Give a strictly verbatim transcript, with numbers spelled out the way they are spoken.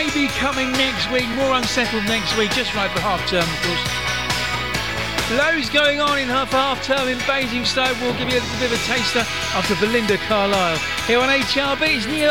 Maybe coming next week. More Unsettled next week, just right for half term, of course. Loads going on in half half term in Basingstoke. We'll give you a little bit of a taster after Belinda Carlisle here on H R B. It's Neil